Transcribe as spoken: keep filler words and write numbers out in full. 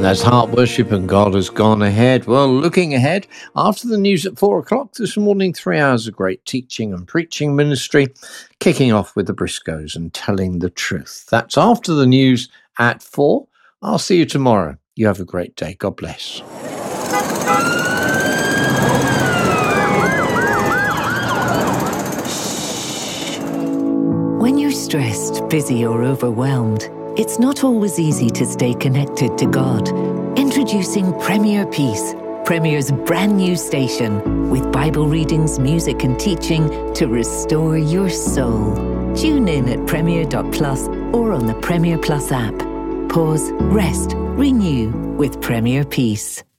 And that's Heart Worship and God Has Gone Ahead. Well, looking ahead, after the news at four o'clock this morning, three hours of great teaching and preaching ministry, kicking off with the Briscoes and telling the truth. That's after the news at four. I'll see you tomorrow. You have a great day. God bless. When you're stressed, busy or overwhelmed, it's not always easy to stay connected to God. Introducing Premier Peace, Premier's brand new station, with Bible readings, music and teaching to restore your soul. Tune in at premier dot plus or on the Premier Plus app. Pause, rest, renew with Premier Peace.